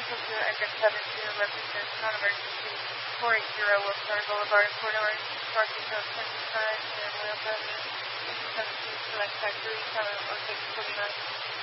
Tokyo Exit 72, represents non-emergency 480 Wilshire Boulevard, Port Orange, Spark Details 1065, and Wheel President 17, select Factory, 7 or 649.